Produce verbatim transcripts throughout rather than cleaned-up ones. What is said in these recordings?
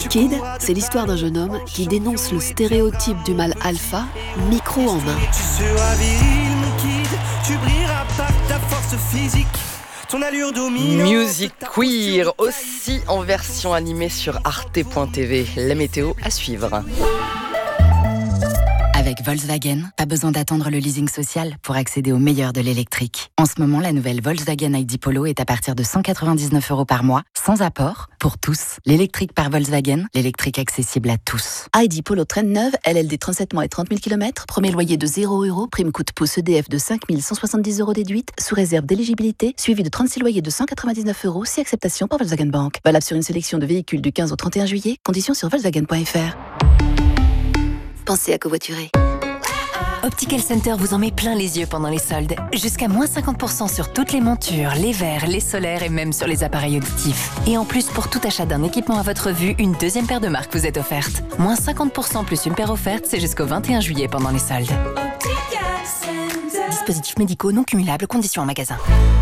Kid, c'est l'histoire d'un jeune homme qui dénonce le stéréotype du mâle alpha, micro en main. Tu seras viril, mon kid, tu brilleras pas de ta force physique. Ton allure dominante. Music Queer, aussi en version animée sur arte point t v. La météo à suivre. Avec Volkswagen, pas besoin d'attendre le leasing social pour accéder au meilleur de l'électrique. En ce moment, la nouvelle Volkswagen I D Polo est à partir de cent quatre-vingt-dix-neuf euros par mois, sans apport, pour tous. L'électrique par Volkswagen, l'électrique accessible à tous. I D Polo traîne neuve, L L D trente-sept mois et trente mille kilomètres, premier loyer de zéro euros, prime coup de pouce E D F de cinq mille cent soixante-dix euros déduite, sous réserve d'éligibilité, suivi de trente-six loyers de cent quatre-vingt-dix-neuf euros, si acceptation par Volkswagen Bank. Valable sur une sélection de véhicules du quinze au trente et un juillet, conditions sur volkswagen point f r. Pensez à covoiturer. Optical Center vous en met plein les yeux pendant les soldes. Jusqu'à moins cinquante pour cent sur toutes les montures, les verres, les solaires et même sur les appareils auditifs. Et en plus, pour tout achat d'un équipement à votre vue, une deuxième paire de marques vous est offerte. Moins cinquante pour cent plus une paire offerte, c'est jusqu'au vingt et un juillet pendant les soldes. Dispositifs médicaux non cumulables, conditions en magasin.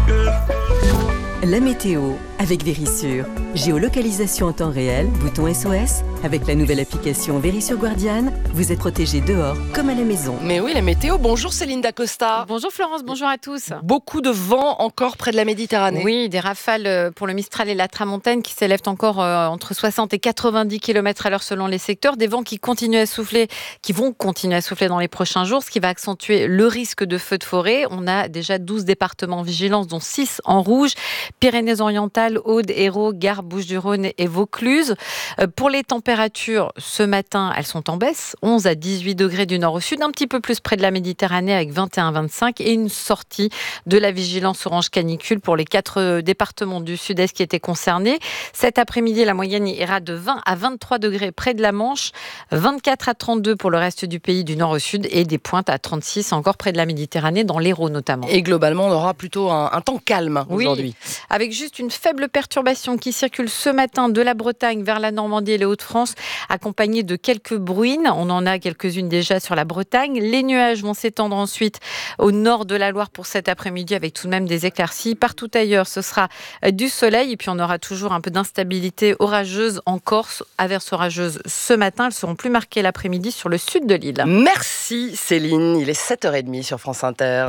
La météo avec Vérissure. Géolocalisation en temps réel, bouton S O S. Avec la nouvelle application Vérissure Guardian, vous êtes protégé dehors comme à la maison. Mais oui, la météo. Bonjour Céline Dacosta. Bonjour Florence, bonjour à tous. Beaucoup de vent encore près de la Méditerranée. Oui, des rafales pour le Mistral et la Tramontane qui s'élèvent encore entre soixante et quatre-vingt-dix kilomètres à l'heure selon les secteurs. Des vents qui continuent à souffler, qui vont continuer à souffler dans les prochains jours, ce qui va accentuer le risque de feux de forêt. On a déjà douze départements en vigilance, dont six en rouge. Pyrénées-Orientales, Aude, Hérault, Gard, Bouches-du-Rhône et Vaucluse. Pour les températures, ce matin, elles sont en baisse. onze à dix-huit degrés du nord au sud, un petit peu plus près de la Méditerranée avec vingt et un à vingt-cinq et une sortie de la vigilance orange canicule pour les quatre départements du sud-est qui étaient concernés. Cet après-midi, la moyenne ira de vingt à vingt-trois degrés près de la Manche, vingt-quatre à trente-deux pour le reste du pays du nord au sud et des pointes à trente-six encore près de la Méditerranée, dans l'Hérault notamment. Et globalement, on aura plutôt un, un temps calme oui, aujourd'hui. Avec juste une faible perturbation qui circule ce matin de la Bretagne vers la Normandie et les Hauts-de-France, accompagnée de quelques bruines. On en a quelques-unes déjà sur la Bretagne. Les nuages vont s'étendre ensuite au nord de la Loire pour cet après-midi avec tout de même des éclaircies. Partout ailleurs, ce sera du soleil et puis on aura toujours un peu d'instabilité orageuse en Corse. Averses orageuses ce matin, elles seront plus marquées l'après-midi sur le sud de l'île. Merci Céline, il est sept heures trente sur France Inter.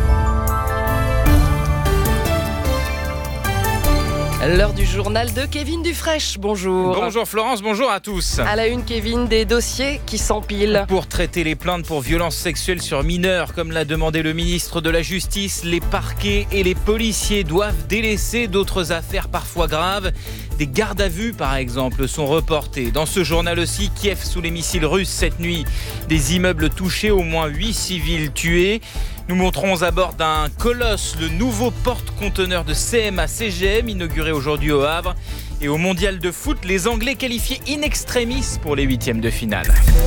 L'heure du journal de Kevin Dufraîche. Bonjour. Bonjour Florence, bonjour à tous. À la une, Kevin, des dossiers qui s'empilent. Pour traiter les plaintes pour violences sexuelles sur mineurs, comme l'a demandé le ministre de la Justice, les parquets et les policiers doivent délaisser d'autres affaires parfois graves. Des gardes à vue, par exemple, sont reportés. Dans ce journal aussi, Kiev sous les missiles russes cette nuit. Des immeubles touchés, au moins huit civils tués. Nous montrons à bord d'un Colosse, le nouveau porte-conteneur de C M A C G M, inauguré aujourd'hui au Havre. Et au mondial de foot, les Anglais qualifiés in extremis pour les huitièmes de finale.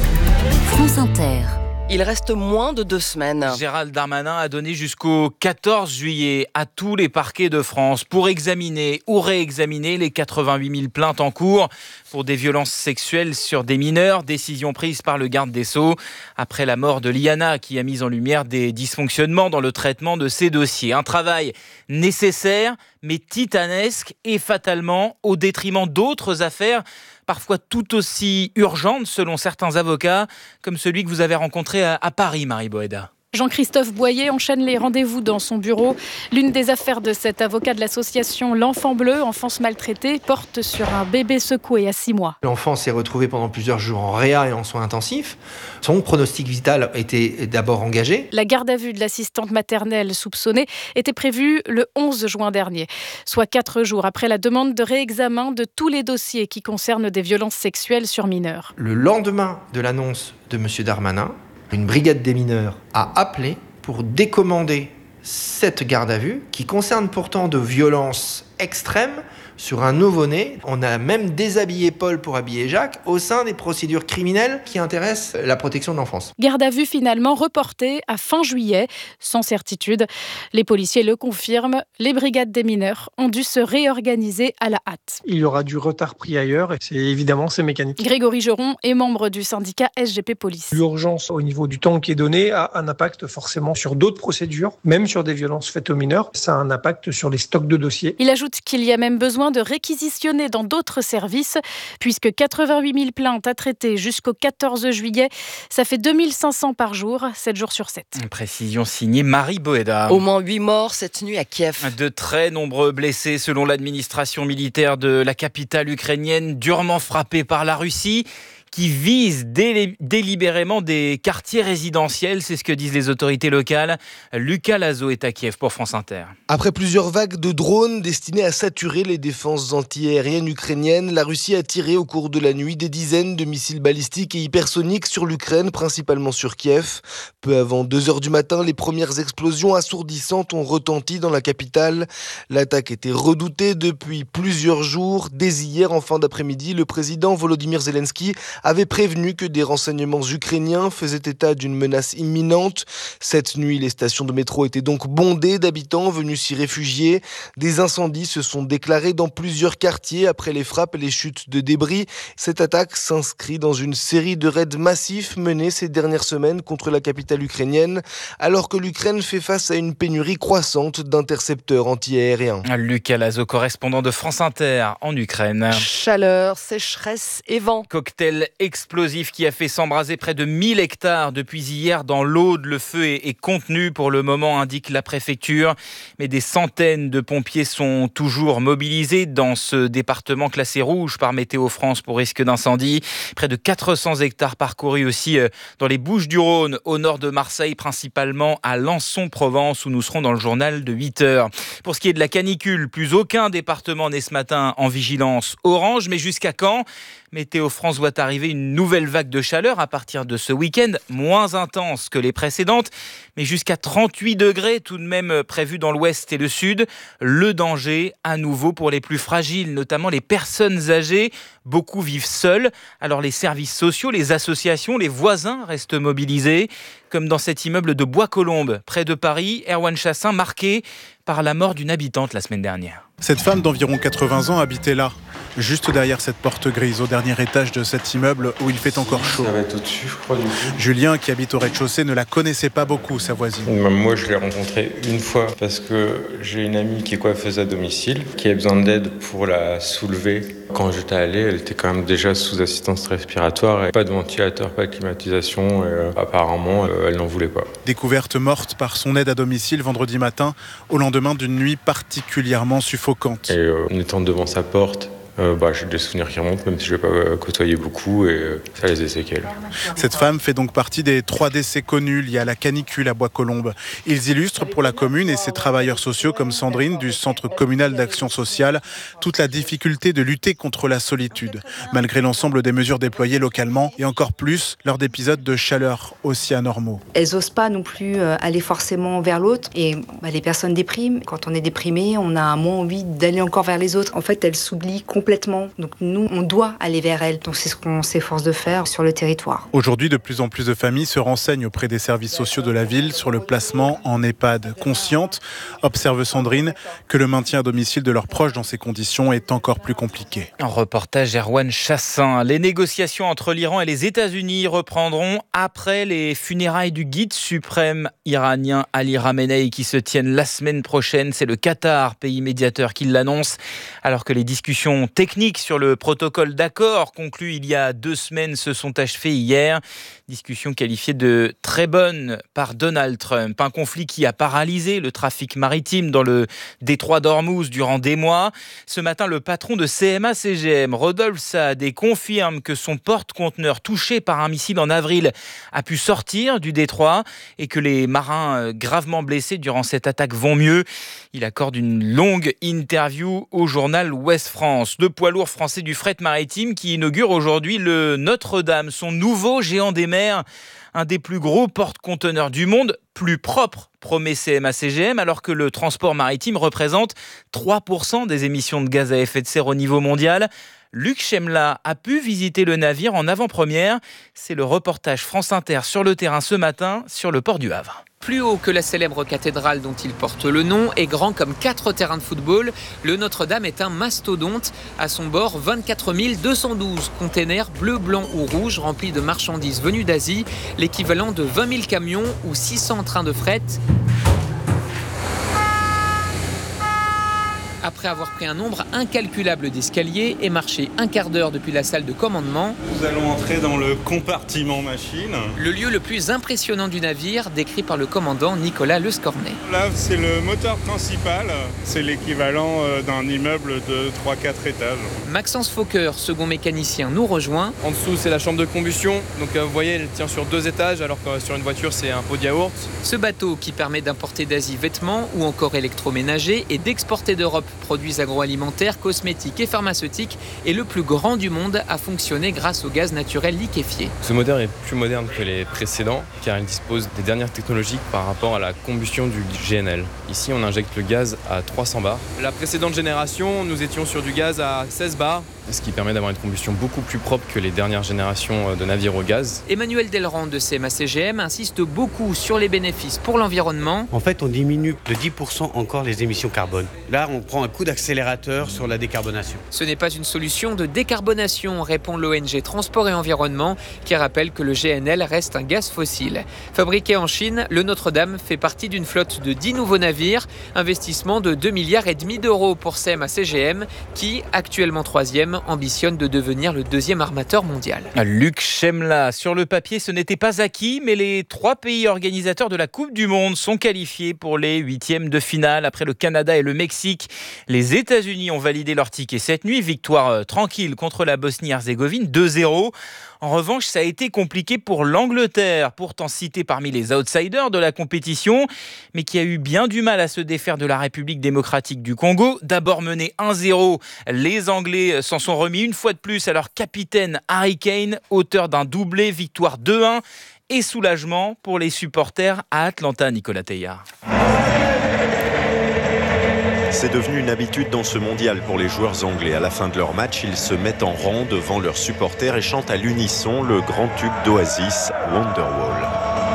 France Inter. Il reste moins de deux semaines. Gérald Darmanin a donné jusqu'au quatorze juillet à tous les parquets de France pour examiner ou réexaminer les quatre-vingt-huit mille plaintes en cours pour des violences sexuelles sur des mineurs. Décision prise par le garde des Sceaux après la mort de Liana qui a mis en lumière des dysfonctionnements dans le traitement de ces dossiers. Un travail nécessaire mais titanesque et fatalement au détriment d'autres affaires parfois tout aussi urgentes selon certains avocats, comme celui que vous avez rencontré à, à Paris, Marie Boéda. Jean-Christophe Boyer enchaîne les rendez-vous dans son bureau. L'une des affaires de cet avocat de l'association L'Enfant Bleu, enfance maltraitée, porte sur un bébé secoué à six mois. L'enfant s'est retrouvé pendant plusieurs jours en réa et en soins intensifs. Son pronostic vital était d'abord engagé. La garde à vue de l'assistante maternelle soupçonnée était prévue le onze juin dernier, soit quatre jours après la demande de réexamen de tous les dossiers qui concernent des violences sexuelles sur mineurs. Le lendemain de l'annonce de M. Darmanin, une brigade des mineurs a appelé pour décommander cette garde à vue, qui concerne pourtant de violences extrêmes sur un nouveau-né. On a même déshabillé Paul pour habiller Jacques au sein des procédures criminelles qui intéressent la protection de l'enfance. Garde à vue finalement reportée à fin juillet, sans certitude. Les policiers le confirment, les brigades des mineurs ont dû se réorganiser à la hâte. Il y aura du retard pris ailleurs et c'est évidemment c'est mécanique. Grégory Geron est membre du syndicat S G P Police. L'urgence au niveau du temps qui est donné a un impact forcément sur d'autres procédures, même sur des violences faites aux mineurs. Ça a un impact sur les stocks de dossiers. Il ajoute qu'il y a même besoin de réquisitionner dans d'autres services, puisque quatre-vingt-huit mille plaintes à traiter jusqu'au quatorze juillet. Ça fait deux mille cinq cents par jour, sept jours sur sept. Une précision signée Marie Boéda. Au moins huit morts cette nuit à Kiev. De très nombreux blessés selon l'administration militaire de la capitale ukrainienne, durement frappée par la Russie, qui vise délé- délibérément des quartiers résidentiels. C'est ce que disent les autorités locales. Lucas Lazo est à Kiev pour France Inter. Après plusieurs vagues de drones destinés à saturer les défenses antiaériennes ukrainiennes, la Russie a tiré au cours de la nuit des dizaines de missiles balistiques et hypersoniques sur l'Ukraine, principalement sur Kiev. Peu avant deux heures du matin, les premières explosions assourdissantes ont retenti dans la capitale. L'attaque était redoutée depuis plusieurs jours. Dès hier, en fin d'après-midi, le président Volodymyr Zelensky avait prévenu que des renseignements ukrainiens faisaient état d'une menace imminente. Cette nuit, les stations de métro étaient donc bondées d'habitants venus s'y réfugier. Des incendies se sont déclarés dans plusieurs quartiers après les frappes et les chutes de débris. Cette attaque s'inscrit dans une série de raids massifs menés ces dernières semaines contre la capitale ukrainienne, alors que l'Ukraine fait face à une pénurie croissante d'intercepteurs antiaériens. Lucas Lazo, correspondant de France Inter en Ukraine. Chaleur, sécheresse et vent. Cocktail explosif qui a fait s'embraser près de mille hectares depuis hier dans l'Aude. Le feu est, est contenu pour le moment, indique la préfecture. Mais des centaines de pompiers sont toujours mobilisés dans ce département classé rouge par Météo France pour risque d'incendie. Près de quatre cents hectares parcourus aussi dans les Bouches-du-Rhône, au nord de Marseille, principalement à Lançon-Provence, où nous serons dans le journal de huit heures. Pour ce qui est de la canicule, plus aucun département n'est ce matin en vigilance orange. Mais jusqu'à quand ? Météo France voit arriver une nouvelle vague de chaleur à partir de ce week-end, moins intense que les précédentes, mais jusqu'à trente-huit degrés tout de même prévus dans l'ouest et le sud. Le danger à nouveau pour les plus fragiles, notamment les personnes âgées. Beaucoup vivent seuls, alors les services sociaux, les associations, les voisins restent mobilisés, comme dans cet immeuble de Bois-Colombes, près de Paris. Erwan Chassin, marqué par la mort d'une habitante la semaine dernière. Cette femme d'environ quatre-vingts ans habitait là, juste derrière cette porte grise, au dernier étage de cet immeuble où il fait encore chaud. Ça va être au-dessus, je crois, du coup. Julien, qui habite au rez-de-chaussée, ne la connaissait pas beaucoup, sa voisine. Moi, je l'ai rencontrée une fois parce que j'ai une amie qui est coiffeuse à domicile, qui a besoin d'aide pour la soulever. Quand j'étais allé, elle était quand même déjà sous assistance respiratoire. Et pas de ventilateur, pas de climatisation. Et, euh, apparemment, euh, elle n'en voulait pas. Découverte morte par son aide à domicile vendredi matin, au lendemain d'une nuit particulièrement suffocante. Et euh, en étant devant sa porte, Euh, bah, j'ai des souvenirs qui remontent, même si je ne vais pas euh, côtoyer beaucoup, et euh, ça les a séquelles. Cette femme fait donc partie des trois décès connus liés à la canicule à Bois-Colombes. Ils illustrent pour la commune et ses travailleurs sociaux comme Sandrine du Centre communal d'action sociale toute la difficulté de lutter contre la solitude, malgré l'ensemble des mesures déployées localement et encore plus lors d'épisodes de chaleur aussi anormaux. Elles n'osent pas non plus aller forcément vers l'autre, et bah, les personnes dépriment. Quand on est déprimé, on a moins envie d'aller encore vers les autres. En fait, elles s'oublient complètement. Complètement. Donc nous, on doit aller vers elles. Donc c'est ce qu'on s'efforce de faire sur le territoire. Aujourd'hui, de plus en plus de familles se renseignent auprès des services sociaux de la ville sur le placement en EHPAD. Consciente, observe Sandrine, que le maintien à domicile de leurs proches dans ces conditions est encore plus compliqué. En reportage, Erwan Chassin. Les négociations entre l'Iran et les États-Unis reprendront après les funérailles du guide suprême iranien Ali Khamenei qui se tiennent la semaine prochaine. C'est le Qatar, pays médiateur, qui l'annonce, alors que les discussions techniques sur le protocole d'accord conclu il y a deux semaines se sont achevées hier. Discussion qualifiée de très bonne par Donald Trump. Un conflit qui a paralysé le trafic maritime dans le détroit d'Ormuz durant des mois. Ce matin, le patron de C M A C G M, Rodolphe Saadé, confirme que son porte-conteneur touché par un missile en avril a pu sortir du détroit et que les marins gravement blessés durant cette attaque vont mieux. Il accorde une longue interview au journal Ouest France. Le poids lourd français du fret maritime qui inaugure aujourd'hui le Notre-Dame, son nouveau géant des mers, un des plus gros porte-conteneurs du monde, plus propre, promet C M A C G M, alors que le transport maritime représente trois pour cent des émissions de gaz à effet de serre au niveau mondial. Luc Chemla a pu visiter le navire en avant-première. C'est le reportage France Inter sur le terrain ce matin sur le port du Havre. Plus haut que la célèbre cathédrale dont il porte le nom et grand comme quatre terrains de football, le Notre-Dame est un mastodonte. À son bord, vingt-quatre mille deux cent douze containers bleu, blanc ou rouge remplis de marchandises venues d'Asie, l'équivalent de vingt mille camions ou six cents trains de fret. après avoir pris un nombre incalculable d'escaliers et marché un quart d'heure depuis la salle de commandement. Nous allons entrer dans le compartiment machine. Le lieu le plus impressionnant du navire, décrit par le commandant Nicolas Lescornet. Là, c'est le moteur principal. C'est l'équivalent d'un immeuble de trois quatre étages. Maxence Fokker, second mécanicien, nous rejoint. En dessous, c'est la chambre de combustion. Donc vous voyez, elle tient sur deux étages, alors que sur une voiture, c'est un pot de yaourt. Ce bateau qui permet d'importer d'Asie vêtements ou encore électroménagers et d'exporter d'Europe produits agroalimentaires, cosmétiques et pharmaceutiques est le plus grand du monde à fonctionner grâce au gaz naturel liquéfié. Ce moteur est plus moderne que les précédents car il dispose des dernières technologies par rapport à la combustion du G N L. Ici, on injecte le gaz à trois cents bars. La précédente génération, nous étions sur du gaz à seize bars. Ce qui permet d'avoir une combustion beaucoup plus propre que les dernières générations de navires au gaz. Emmanuel Delrand de C M A C G M insiste beaucoup sur les bénéfices pour l'environnement. En fait, on diminue de dix pour cent encore les émissions carbone. Là, on prend un coup d'accélérateur sur la décarbonation. Ce n'est pas une solution de décarbonation, répond l'O N G Transport et Environnement, qui rappelle que le G N L reste un gaz fossile. Fabriqué en Chine, le Notre-Dame fait partie d'une flotte de dix nouveaux navires. Investissement de deux virgule cinq milliards d'euros pour C M A C G M, qui, actuellement troisième, ambitionne de devenir le deuxième armateur mondial. Luc Chemla, sur le papier, ce n'était pas acquis, mais les trois pays organisateurs de la Coupe du Monde sont qualifiés pour les huitièmes de finale. Après le Canada et le Mexique, les États-Unis ont validé leur ticket cette nuit. Victoire euh, tranquille contre la Bosnie-Herzégovine, deux zéro. En revanche, ça a été compliqué pour l'Angleterre, pourtant citée parmi les outsiders de la compétition, mais qui a eu bien du mal à se défaire de la République démocratique du Congo. D'abord mené un zéro, les Anglais s'en sont remis une fois de plus à leur capitaine Harry Kane, auteur d'un doublé, victoire deux un, et soulagement pour les supporters à Atlanta, Nicolas Teillard. C'est devenu une habitude dans ce mondial pour les joueurs anglais. À la fin de leur match, ils se mettent en rang devant leurs supporters et chantent à l'unisson le grand tube d'Oasis, Wonderwall.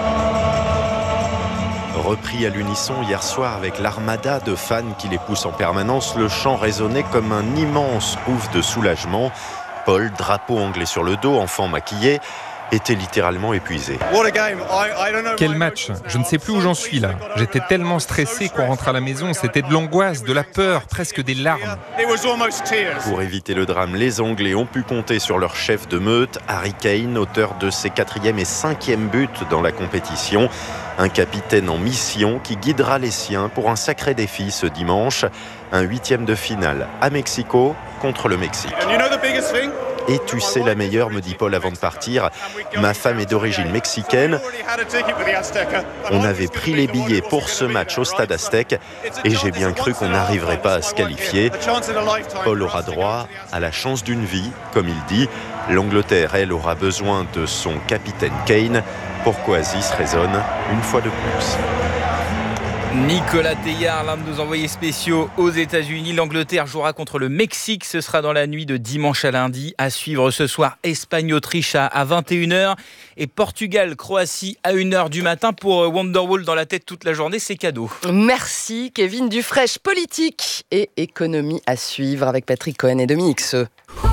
Repris à l'unisson hier soir avec l'armada de fans qui les poussent en permanence, le chant résonnait comme un immense ouf de soulagement. Paul, drapeau anglais sur le dos, enfant maquillé, était littéralement épuisé. Quel match! Je ne sais plus où j'en suis là. J'étais tellement stressé qu'on rentre à la maison, c'était de l'angoisse, de la peur, presque des larmes. Pour éviter le drame, les Anglais ont pu compter sur leur chef de meute, Harry Kane, auteur de ses quatrième et cinquième buts dans la compétition. Un capitaine en mission qui guidera les siens pour un sacré défi ce dimanche. Un huitième de finale à Mexico contre le Mexique. Et tu sais la meilleure, me dit Paul avant de partir. Ma femme est d'origine mexicaine. On avait pris les billets pour ce match au Stade Aztec et j'ai bien cru qu'on n'arriverait pas à se qualifier. Paul aura droit à la chance d'une vie, comme il dit. L'Angleterre, elle, aura besoin de son capitaine Kane pour qu'Oasis résonne une fois de plus. Nicolas Teillard, l'un de nos envoyés spéciaux aux États-Unis. L'Angleterre jouera contre le Mexique. Ce sera dans la nuit de dimanche à lundi. À suivre ce soir, Espagne-Autriche à vingt et une heures et Portugal-Croatie à une heure du matin. Pour Wonderwall dans la tête toute la journée, c'est cadeau. Merci Kevin Dufraîche. Politique et économie à suivre avec Patrick Cohen et Dominique Seux.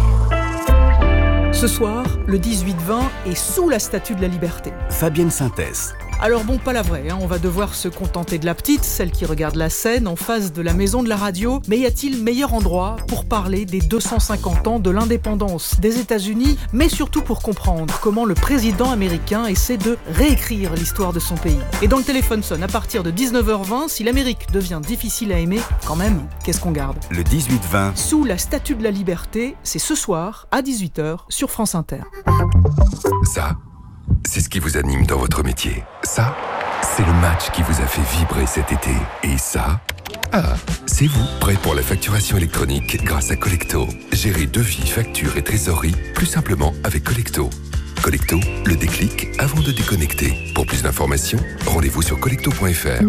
Ce soir, le dix-huit vingt est sous la Statue de la Liberté. Fabienne Synthèse. Alors bon, pas la vraie, hein. On va devoir se contenter de la petite, celle qui regarde la scène en face de la maison de la radio. Mais y a-t-il meilleur endroit pour parler des deux cent cinquante ans de l'indépendance des États-Unis, mais surtout pour comprendre comment le président américain essaie de réécrire l'histoire de son pays. Et dans le téléphone sonne à partir de dix-neuf heures vingt, si l'Amérique devient difficile à aimer, quand même, qu'est-ce qu'on garde ? Le dix-huit vingt. Sous la Statue de la Liberté, c'est ce soir à dix-huit heures sur France Inter. Ça, c'est ce qui vous anime dans votre métier. Ça, c'est le match qui vous a fait vibrer cet été. Et ça, ah, c'est vous, prêt pour la facturation électronique grâce à Collecto. Gérez devis, factures et trésorerie plus simplement avec Collecto. Collecto, le déclic avant de déconnecter. Pour plus d'informations, rendez-vous sur collecto point f r.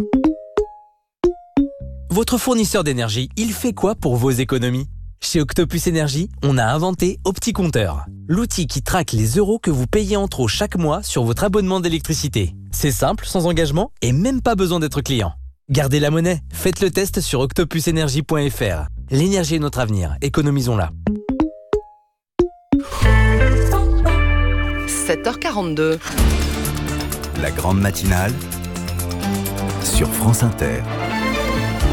Votre fournisseur d'énergie, il fait quoi pour vos économies ? Chez Octopus Énergie, on a inventé OptiCompteur, l'outil qui traque les euros que vous payez en trop chaque mois sur votre abonnement d'électricité. C'est simple, sans engagement et même pas besoin d'être client. Gardez la monnaie, faites le test sur octopus énergie point f r. L'énergie est notre avenir, économisons-la. sept heures quarante-deux. La grande matinale sur France Inter.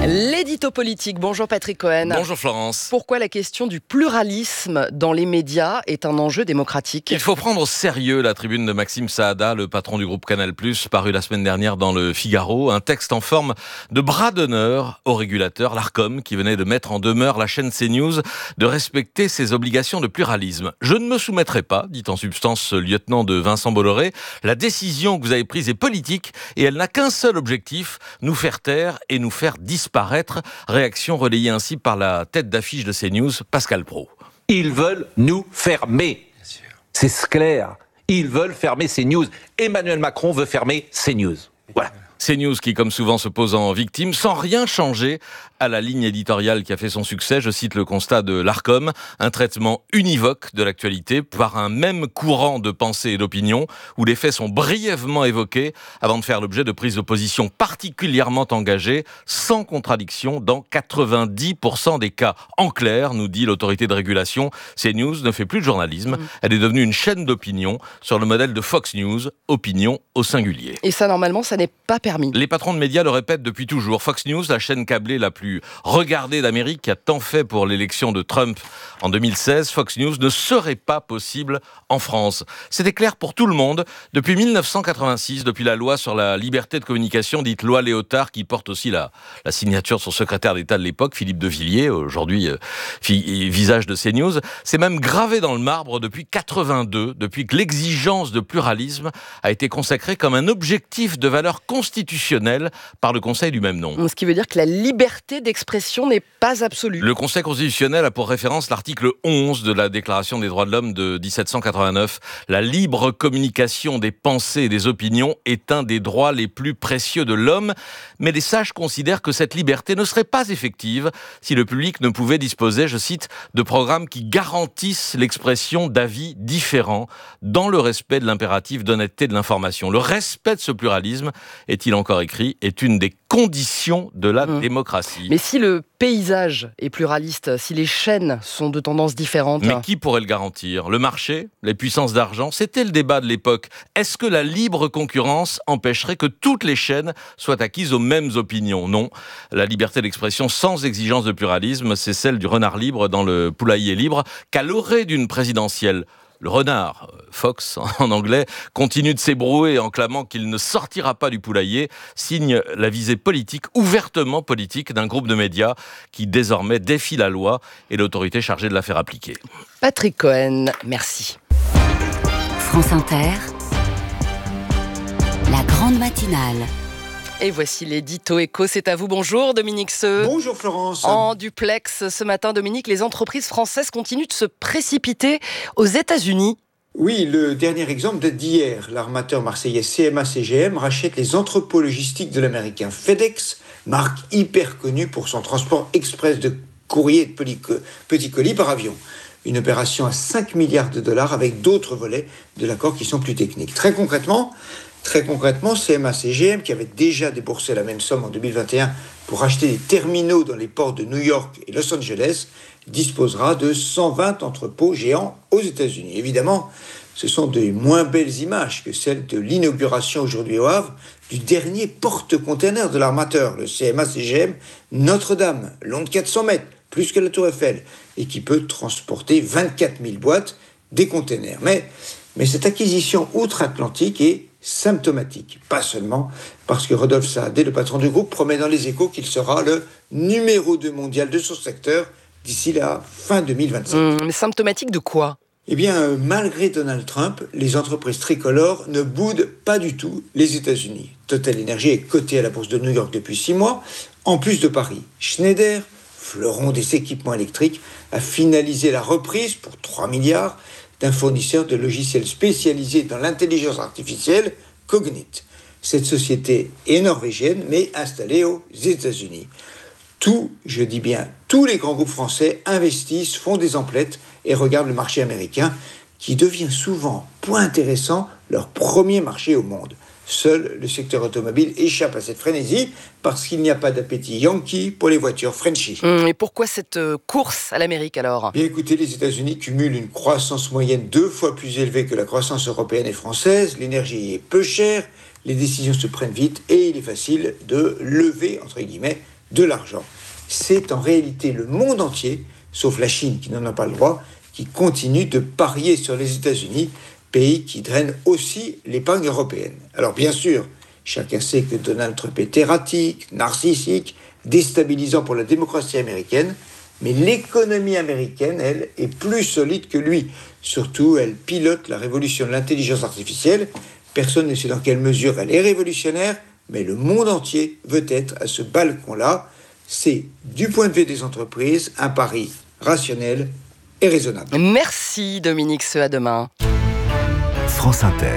L'édito politique. Bonjour Patrick Cohen. Bonjour Florence. Pourquoi la question du pluralisme dans les médias est un enjeu démocratique ? Il faut prendre au sérieux la tribune de Maxime Saada, le patron du groupe Canal+, paru la semaine dernière dans le Figaro. Un texte en forme de bras d'honneur au régulateur, l'Arcom, qui venait de mettre en demeure la chaîne CNews de respecter ses obligations de pluralisme. Je ne me soumettrai pas, dit en substance ce lieutenant de Vincent Bolloré. La décision que vous avez prise est politique et elle n'a qu'un seul objectif, nous faire taire et nous faire disparaître. Réaction relayée ainsi par la tête d'affiche de CNews, Pascal Praud. Ils veulent nous fermer. C'est clair. Ils veulent fermer CNews. Emmanuel Macron veut fermer CNews. Voilà. CNews qui, comme souvent, se pose en victime, sans rien changer à la ligne éditoriale qui a fait son succès. Je cite le constat de l'Arcom, un traitement univoque de l'actualité par un même courant de pensée et d'opinion où les faits sont brièvement évoqués avant de faire l'objet de prises de position particulièrement engagées, sans contradiction dans quatre-vingt-dix pour cent des cas. En clair, nous dit l'autorité de régulation, CNews ne fait plus de journalisme. Mmh. Elle est devenue une chaîne d'opinion sur le modèle de Fox News, opinion au singulier. Et ça, normalement, ça n'est pas permis. Les patrons de médias le répètent depuis toujours. Fox News, la chaîne câblée la plus regardée d'Amérique, qui a tant fait pour l'élection de Trump en deux mille seize, Fox News ne serait pas possible en France. C'était clair pour tout le monde depuis mille neuf cent quatre-vingt-six, depuis la loi sur la liberté de communication, dite loi Léotard, qui porte aussi la, la signature de son secrétaire d'État de l'époque, Philippe de Villiers, aujourd'hui euh, visage de CNews. C'est même gravé dans le marbre depuis quatre-vingt-deux, depuis que l'exigence de pluralisme a été consacrée comme un objectif de valeur constitutionnelle par le Conseil du même nom. Ce qui veut dire que la liberté d'expression n'est pas absolue. Le Conseil constitutionnel a pour référence l'article onze de la Déclaration des droits de l'homme de dix-sept cent quatre-vingt-neuf. La libre communication des pensées et des opinions est un des droits les plus précieux de l'homme. Mais les sages considèrent que cette liberté ne serait pas effective si le public ne pouvait disposer, je cite, de programmes qui garantissent l'expression d'avis différents dans le respect de l'impératif d'honnêteté de l'information. Le respect de ce pluralisme, est-il encore écrit, est une des conditions de la mmh. démocratie. Mais si le paysage est pluraliste, si les chaînes sont de tendances différentes... Mais qui pourrait le garantir ? Le marché ? Les puissances d'argent ? C'était le débat de l'époque. Est-ce que la libre concurrence empêcherait que toutes les chaînes soient acquises aux mêmes opinions ? Non. La liberté d'expression sans exigence de pluralisme, c'est celle du renard libre dans le poulailler libre, qu'à l'orée d'une présidentielle. Le renard, Fox en anglais, continue de s'ébrouer en clamant qu'il ne sortira pas du poulailler, signe la visée politique, ouvertement politique, d'un groupe de médias qui désormais défie la loi et l'autorité chargée de la faire appliquer. Patrick Cohen, merci. France Inter, la grande matinale. Et voici l'édito éco, c'est à vous. Bonjour Dominique Seux. Bonjour Florence. En duplex ce matin, Dominique, les entreprises françaises continuent de se précipiter aux États-Unis. Oui, le dernier exemple date d'hier. L'armateur marseillais C M A C G M rachète les entrepôts logistiques de l'américain FedEx, marque hyper connue pour son transport express de courrier et de petits colis par avion. Une opération à cinq milliards de dollars avec d'autres volets de l'accord qui sont plus techniques. Très concrètement, Très concrètement, C M A C G M, qui avait déjà déboursé la même somme en deux mille vingt et un pour acheter des terminaux dans les ports de New York et Los Angeles, disposera de cent vingt entrepôts géants aux États-Unis. Évidemment, ce sont de moins belles images que celles de l'inauguration aujourd'hui au Havre du dernier porte-container de l'armateur, le C M A C G M Notre-Dame, long de quatre cents mètres, plus que la Tour Eiffel, et qui peut transporter vingt-quatre mille boîtes, des containers. Mais, mais cette acquisition outre-Atlantique est symptomatique. Pas seulement parce que Rodolphe Saadé, le patron du groupe, promet dans les Échos qu'il sera le numéro deux mondial de son secteur d'ici la fin deux mille vingt-cinq. Mmh, mais symptomatique de quoi ? Eh bien, euh, malgré Donald Trump, les entreprises tricolores ne boudent pas du tout les États-Unis. Total Energy est coté à la bourse de New York depuis six mois, en plus de Paris. Schneider, fleuron des équipements électriques, a finalisé la reprise pour trois milliards d'un fournisseur de logiciels spécialisés dans l'intelligence artificielle, Cognite. Cette société est norvégienne, mais installée aux États-Unis. Tous, je dis bien, tous les grands groupes français investissent, font des emplettes et regardent le marché américain, qui devient souvent, point intéressant, leur premier marché au monde. Seul le secteur automobile échappe à cette frénésie parce qu'il n'y a pas d'appétit yankee pour les voitures Frenchy. Mmh, et pourquoi cette euh, course à l'Amérique alors ? Bien écoutez, les États-Unis cumulent une croissance moyenne deux fois plus élevée que la croissance européenne et française. L'énergie est peu chère, les décisions se prennent vite et il est facile de lever, entre guillemets, de l'argent. C'est en réalité le monde entier, sauf la Chine qui n'en a pas le droit, qui continue de parier sur les États-Unis, pays qui draine aussi l'épargne européenne. Alors bien sûr, chacun sait que Donald Trump est erratique, narcissique, déstabilisant pour la démocratie américaine, mais l'économie américaine, elle, est plus solide que lui. Surtout, elle pilote la révolution de l'intelligence artificielle. Personne ne sait dans quelle mesure elle est révolutionnaire, mais le monde entier veut être à ce balcon-là. C'est, du point de vue des entreprises, un pari rationnel et raisonnable. Merci Dominique Seux, à demain. France Inter.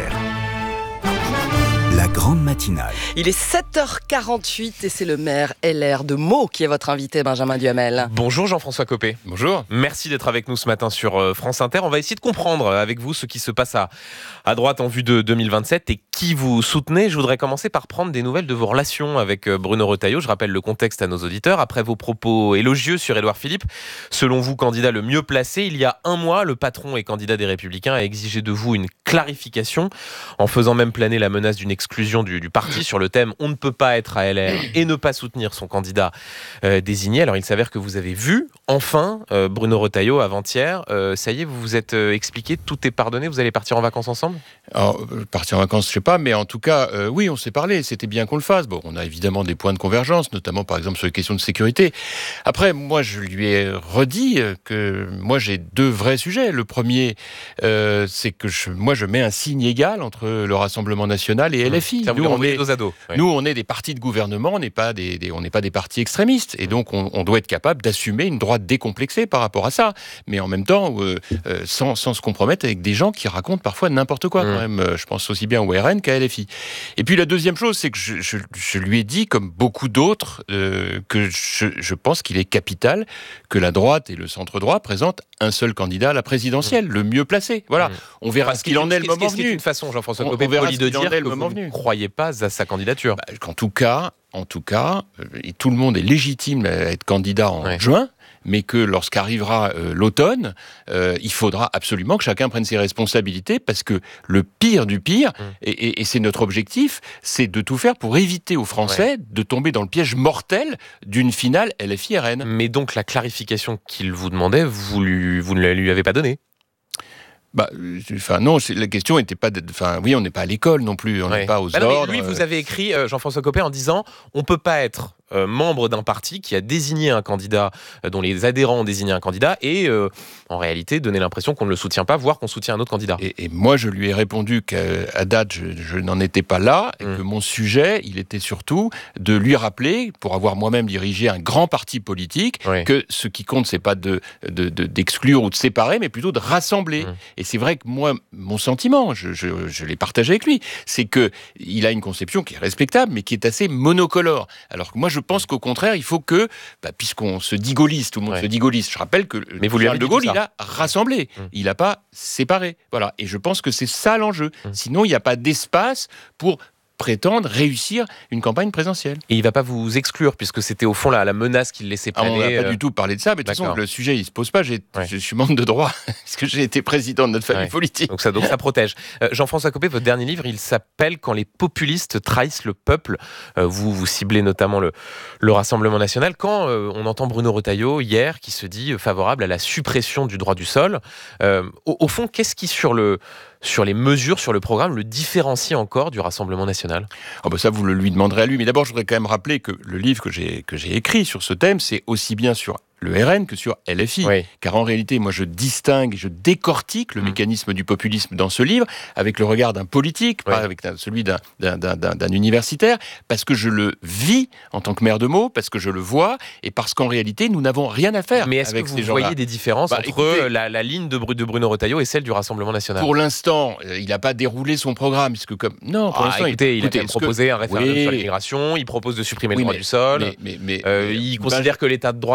La grande matinale. Il est sept heures quarante-huit et c'est le maire L R de Meaux qui est votre invité, Benjamin Duhamel. Bonjour Jean-François Copé. Bonjour. Merci d'être avec nous ce matin sur France Inter. On va essayer de comprendre avec vous ce qui se passe à, à droite en vue de deux mille vingt-sept et qui vous soutenez. Je voudrais commencer par prendre des nouvelles de vos relations avec Bruno Retailleau. Je rappelle le contexte à nos auditeurs. Après vos propos élogieux sur Édouard Philippe, selon vous, candidat le mieux placé, il y a un mois, le patron et candidat des Républicains a exigé de vous une clarification en faisant même planer la menace d'une exclusion du, du parti sur le thème « On ne peut pas être à L R et ne pas soutenir son candidat euh, désigné ». Alors il s'avère que vous avez vu, enfin, euh, Bruno Retailleau avant-hier. Euh, ça y est, vous vous êtes euh, expliqué, tout est pardonné, vous allez partir en vacances ensemble ? Alors, euh, partir en vacances, je sais pas, mais en tout cas, euh, oui, on s'est parlé, c'était bien qu'on le fasse. Bon, on a évidemment des points de convergence, notamment par exemple sur les questions de sécurité. Après, moi, je lui ai redit que moi, j'ai deux vrais sujets. Le premier, euh, c'est que je, moi, je mets un signe égal entre le Rassemblement National et L F I. Mmh. Nous, on est, dos à dos. Oui. Nous, on est des partis de gouvernement, on n'est pas des, des, on n'est pas des partis extrémistes. Et donc, on, on doit être capable d'assumer une droite décomplexée par rapport à ça. Mais en même temps, euh, euh, sans, sans se compromettre avec des gens qui racontent parfois n'importe quoi, mmh. quand même. Je pense aussi bien au R N qu'à L F I. Et puis, la deuxième chose, c'est que je, je, je lui ai dit, comme beaucoup d'autres, euh, que je, je pense qu'il est capital que la droite et le centre-droit présentent un seul candidat à la présidentielle, mmh. le mieux placé. Voilà. Mmh. On verra Parce ce qu'il en est le moment venu. C'est une façon, Jean-François Copé, poli de dire que vous ne croyez pas à sa candidature. Bah, en tout cas, en tout cas, et tout le monde est légitime à être candidat en ouais. juin, mais que lorsqu'arrivera euh, l'automne, euh, il faudra absolument que chacun prenne ses responsabilités, parce que le pire du pire, mmh. et, et, et c'est notre objectif, c'est de tout faire pour éviter aux Français ouais. de tomber dans le piège mortel d'une finale L F I R N. Mais donc la clarification qu'il vous demandait, vous, lui, vous ne la lui avez pas donnée ? Bah, enfin non, la question était pas, enfin oui, on n'est pas à l'école non plus, on n'est ouais. pas aux bah non, ordres. Mais lui, vous avez écrit euh, Jean-François Copé en disant, on peut pas être euh, membre d'un parti qui a désigné un candidat, euh, dont les adhérents ont désigné un candidat, et euh, en réalité donner l'impression qu'on ne le soutient pas, voire qu'on soutient un autre candidat. Et, et moi, je lui ai répondu qu'à date, je, je n'en étais pas là, et mmh. que mon sujet, il était surtout de lui rappeler, pour avoir moi-même dirigé un grand parti politique, oui. que ce qui compte, c'est pas de, de, de, d'exclure ou de séparer, mais plutôt de rassembler. Mmh. Et c'est vrai que moi, mon sentiment, je, je, je l'ai partagé avec lui, c'est qu'il a une conception qui est respectable, mais qui est assez monocolore. Alors que moi, je pense qu'au contraire, il faut que, bah, puisqu'on se dit gaulliste, tout le monde ouais. se dit gaulliste, je rappelle que mais vous Charles de Gaulle, il a Mmh. rassemblé, mmh. il n'a pas séparé. Voilà. Et je pense que c'est ça l'enjeu. Mmh. Sinon, il n'y a pas d'espace pour prétendre réussir une campagne présidentielle. Et il ne va pas vous exclure, puisque c'était au fond la, la menace qu'il laissait planer. Ah, on n'a euh... pas du tout parlé de ça, mais de toute façon, le sujet, il ne se pose pas. J'ai, ouais. Je suis membre de droit, parce que j'ai été président de notre famille ouais. politique. Donc ça, donc ça protège. Euh, Jean-François Copé, votre dernier livre, il s'appelle « Quand les populistes trahissent le peuple ». Euh, vous, vous ciblez notamment le, le Rassemblement national. Quand euh, on entend Bruno Retailleau, hier, qui se dit favorable à la suppression du droit du sol, euh, au, au fond, qu'est-ce qui, sur le... sur les mesures, sur le programme, le différencie encore du Rassemblement national ? Oh ben ça, vous le lui demanderez à lui. Mais d'abord, je voudrais quand même rappeler que le livre que j'ai, que j'ai écrit sur ce thème, c'est aussi bien sur le R N que sur L F I. Oui. Car en réalité, moi, je distingue et je décortique le mmh. mécanisme du populisme dans ce livre avec le regard d'un politique, oui. pas avec celui d'un, d'un, d'un, d'un universitaire, parce que je le vis en tant que maire de Meaux, parce que je le vois, et parce qu'en réalité, nous n'avons rien à faire Mais est-ce avec que ces vous gens-là. voyez des différences bah, entre écoutez, la, la ligne de, de Bruno Retailleau et celle du Rassemblement national ? Pour l'instant, euh, il n'a pas déroulé son programme, puisque comme... Non, pour ah, l'instant, écoutez, il, il a quand même proposé que... un référendum oui. sur l'immigration, il propose de supprimer oui, le droit mais, du sol, mais, mais, mais, euh, mais, il ben, considère que l'état de droit n'est pas intangible.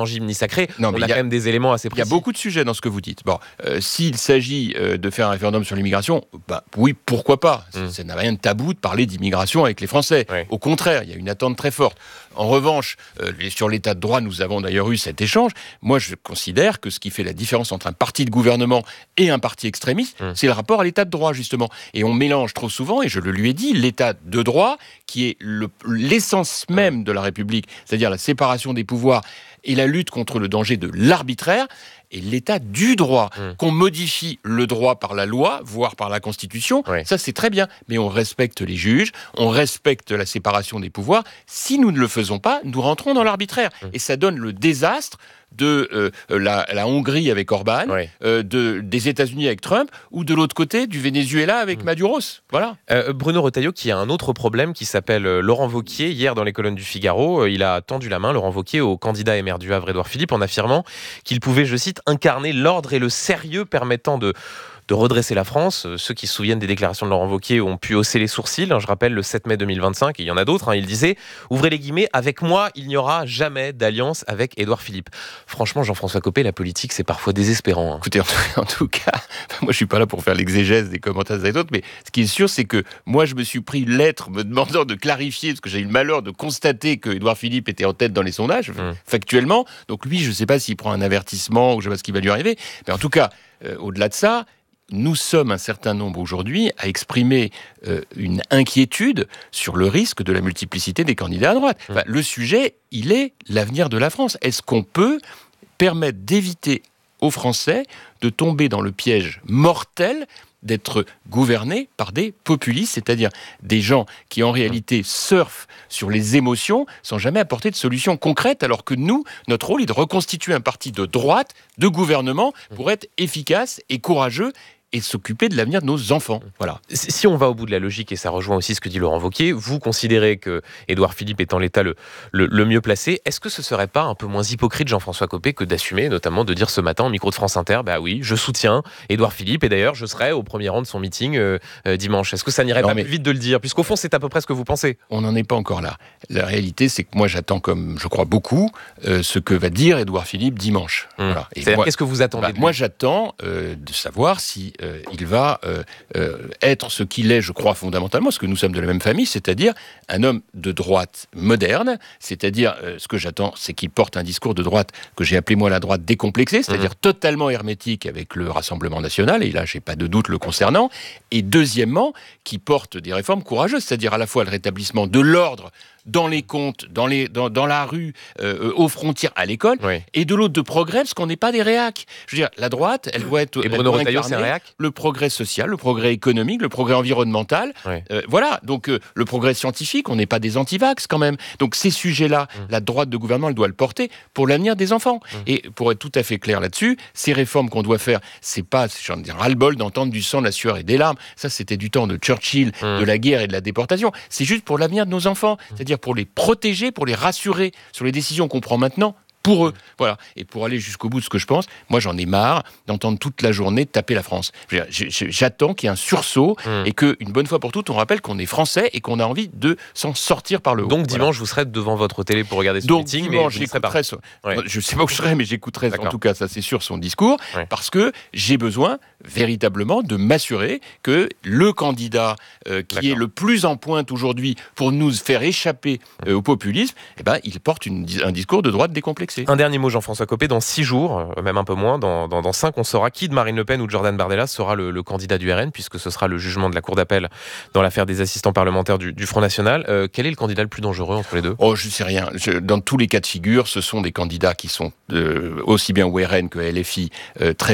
tangible ni sacré. Non, on mais a, a quand même des éléments assez précis. Il y a beaucoup de sujets dans ce que vous dites. Bon, euh, s'il s'agit euh, de faire un référendum sur l'immigration, bah, oui, pourquoi pas. Mm. Ça n'a rien de tabou de parler d'immigration avec les Français. Oui. Au contraire, il y a une attente très forte. En revanche, euh, sur l'état de droit, nous avons d'ailleurs eu cet échange. Moi, je considère que ce qui fait la différence entre un parti de gouvernement et un parti extrémiste, mmh. c'est le rapport à l'état de droit, justement. Et on mélange trop souvent, et je le lui ai dit, l'état de droit, qui est le, l'essence même de la République, c'est-à-dire la séparation des pouvoirs et la lutte contre le danger de l'arbitraire, et l'état du droit. Mmh. Qu'on modifie le droit par la loi, voire par la Constitution, oui. ça c'est très bien. Mais on respecte les juges, on respecte la séparation des pouvoirs. Si nous ne le faisons pas, nous rentrons dans l'arbitraire. Mmh. Et ça donne le désastre de euh, la, la Hongrie avec Orban, oui. euh, de, des États-Unis avec Trump, ou de l'autre côté du Venezuela avec mmh. Maduros. Voilà. Euh, Bruno Retailleau, qui a un autre problème qui s'appelle euh, Laurent Wauquiez. Hier, dans les colonnes du Figaro, euh, il a tendu la main, Laurent Wauquiez, au candidat émaire du Havre, Édouard Philippe, en affirmant qu'il pouvait, je cite, incarner l'ordre et le sérieux permettant de... de redresser la France. Ceux qui se souviennent des déclarations de Laurent Wauquiez ont pu hausser les sourcils. Je rappelle, le sept mai deux mille vingt-cinq, et il y en a d'autres, hein, il disait « Ouvrez les guillemets, avec moi, il n'y aura jamais d'alliance avec Édouard Philippe ». Franchement, Jean-François Copé, la politique, c'est parfois désespérant. Hein. Écoutez, en tout, en tout cas, moi je suis pas là pour faire l'exégèse des commentaires des autres, mais ce qui est sûr, c'est que moi je me suis pris une lettre me demandant de clarifier, parce que j'ai eu le malheur de constater que Édouard Philippe était en tête dans les sondages, mmh. factuellement. Donc lui, je ne sais pas s'il prend un avertissement ou je ne sais pas ce qui va lui arriver, mais en tout cas, euh, au-delà de ça, nous sommes un certain nombre aujourd'hui à exprimer euh, une inquiétude sur le risque de la multiplicité des candidats à droite. Enfin, le sujet, il est l'avenir de la France. Est-ce qu'on peut permettre d'éviter aux Français de tomber dans le piège mortel d'être gouvernés par des populistes, c'est-à-dire des gens qui en réalité surfent sur les émotions sans jamais apporter de solutions concrètes, alors que nous, notre rôle est de reconstituer un parti de droite, de gouvernement, pour être efficace et courageux et s'occuper de l'avenir de nos enfants. Voilà. Si on va au bout de la logique, et ça rejoint aussi ce que dit Laurent Wauquiez, vous considérez que Édouard Philippe est en l'état le, le, le mieux placé. Est-ce que ce serait pas un peu moins hypocrite, Jean-François Copé, que d'assumer, notamment de dire ce matin au micro de France Inter, bah oui, je soutiens Édouard Philippe, et d'ailleurs je serai au premier rang de son meeting euh, euh, dimanche. Est-ce que ça n'irait non, pas plus vite de le dire, puisqu'au fond c'est à peu près ce que vous pensez? On n'en est pas encore là. La réalité, c'est que moi j'attends, comme je crois beaucoup, euh, ce que va dire Édouard Philippe dimanche. Mmh. Voilà. C'est-à-dire, moi, qu'est-ce que vous attendez? bah, Moi j'attends euh, de savoir si euh, il va Euh, euh, être ce qu'il est, je crois, fondamentalement, parce que nous sommes de la même famille, c'est-à-dire un homme de droite moderne, c'est-à-dire, euh, ce que j'attends, c'est qu'il porte un discours de droite que j'ai appelé, moi, la droite décomplexée, c'est-à-dire mmh. totalement hermétique avec le Rassemblement national, et là, j'ai pas de doute le concernant, et deuxièmement, qui porte des réformes courageuses, c'est-à-dire à la fois le rétablissement de l'ordre dans les comptes, dans, les, dans, dans la rue, euh, aux frontières, à l'école, oui. et de l'autre de progrès, parce qu'on n'est pas des réacs. Je veux dire, la droite, elle doit être... Et Bruno Retailleau, c'est un réac ? Le progrès social, le progrès économique, le progrès environnemental. Oui. Euh, voilà, donc euh, le progrès scientifique, on n'est pas des antivax quand même. Donc ces sujets-là, mmh. la droite de gouvernement, elle doit le porter pour l'avenir des enfants. Mmh. Et pour être tout à fait clair là-dessus, ces réformes qu'on doit faire, c'est pas, j'en dis ras-le-bol d'entendre du sang, de la sueur et des larmes. Ça, c'était du temps de Churchill, mmh. de la guerre et de la déportation. C'est juste pour l'avenir de nos enfants, mmh. c'est-à-dire pour les protéger, pour les rassurer sur les décisions qu'on prend maintenant pour eux. Voilà. Et pour aller jusqu'au bout de ce que je pense, moi j'en ai marre d'entendre toute la journée taper la France. J'attends qu'il y ait un sursaut mmh. et qu'une bonne fois pour toutes, on rappelle qu'on est français et qu'on a envie de s'en sortir par le haut. Donc voilà. dimanche, vous serez devant votre télé pour regarder ce Donc, meeting, dimanche, mais j'écouterai son... ouais. Je ne sais pas où je serai, mais j'écouterai D'accord. en tout cas, ça c'est sûr, son discours, ouais. parce que j'ai besoin véritablement de m'assurer que le candidat euh, qui D'accord. est le plus en pointe aujourd'hui pour nous faire échapper euh, au populisme, eh ben, il porte une, un discours de droite décomplexé. Un dernier mot, Jean-François Copé. Dans six jours, même un peu moins, dans, dans, dans cinq, on saura qui de Marine Le Pen ou de Jordan Bardella sera le, le candidat du R N, puisque ce sera le jugement de la Cour d'appel dans l'affaire des assistants parlementaires du, du Front National. Euh, quel est le candidat le plus dangereux entre les deux ? Oh, je ne sais rien. Je, dans tous les cas de figure, ce sont des candidats qui sont euh, aussi bien au R N que à L F I euh, très